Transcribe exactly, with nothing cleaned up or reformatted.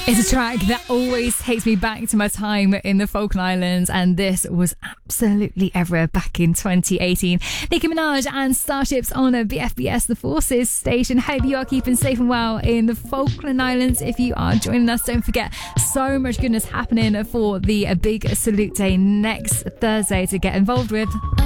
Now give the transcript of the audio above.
It's a track that always takes me back to my time in the Falkland Islands, and this was absolutely ever back in twenty eighteen. Nicki Minaj and Starships on a B F B S The Forces station. Hope you are keeping safe and well in the Falkland Islands. If you are joining us, don't forget, so much goodness happening for the Big Salute Day next Thursday to get involved with.